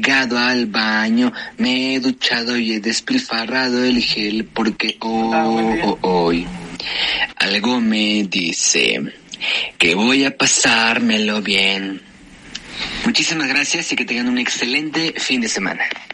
llegado al baño, me he duchado y he despilfarrado el gel porque hoy algo me dice que voy a pasármelo bien. Muchísimas gracias y que tengan un excelente fin de semana.